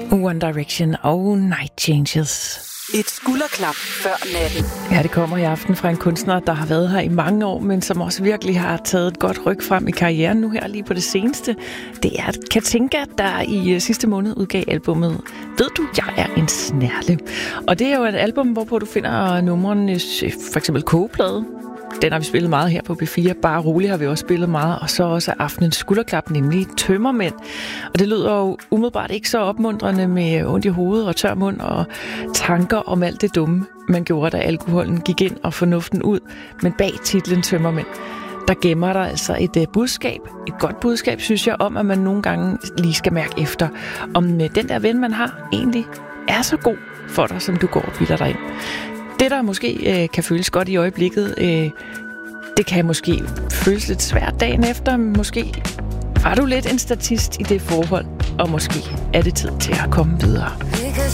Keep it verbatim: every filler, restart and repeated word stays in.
One Direction og Night Changes. Et skulderklap før natten. Ja, det kommer i aften fra en kunstner, der har været her i mange år, men som også virkelig har taget et godt ryg frem i karrieren nu her lige på det seneste. Det er Katinka, der i sidste måned udgav albummet Ved du, jeg er en snærle. Og det er jo et album, hvorpå du finder numrene, for eksempel Kogeplade. Den har vi spillet meget her på B fire. Bare roligt har vi også spillet meget. Og så også aftenens skulderklap, nemlig Tømmermænd. Og det lyder jo umiddelbart ikke så opmuntrende med ondt i hovedet og tør mund og tanker om alt det dumme, man gjorde, da alkoholen gik ind og fornuften ud. Men bag titlen Tømmermænd, der gemmer der altså et uh, budskab. Et godt budskab, synes jeg, om at man nogle gange lige skal mærke efter, om uh, den der ven, man har, egentlig er så god for dig, som du går og bilder dig ind. Det, der måske øh, kan føles godt i øjeblikket, øh, det kan måske føles lidt svært dagen efter. Måske var du lidt en statist i det forhold, og måske er det tid til at komme videre.